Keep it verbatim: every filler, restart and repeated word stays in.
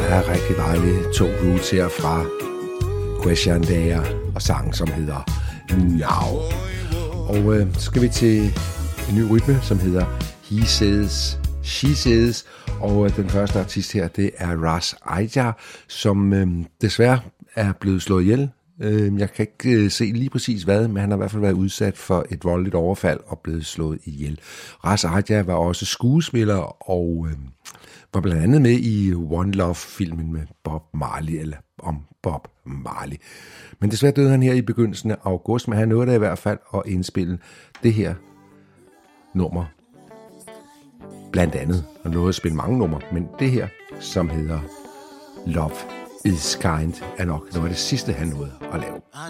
er rigtig dejligt. To roots her fra Question Dare og sangen, som hedder Now. Og øh, så skal vi til en ny rytme, som hedder He Says, She Says. Og øh, den første artist her, det er Ras Aiyar, som øh, desværre er blevet slået ihjel. Øh, jeg kan ikke øh, se lige præcis hvad, men han har i hvert fald været udsat for et voldeligt overfald og blevet slået ihjel. Ras Aiyar var også skuespiller og øh, var blandt andet med i One Love-filmen med Bob Marley, eller om Bob Marley. Men desværre døde han her i begyndelsen af august, men han nåede da i hvert fald at indspille det her nummer. Blandt andet. Han nåede at spille mange numre, men det her, som hedder Love is Kind, er nok noget af det sidste, han nåede at lave.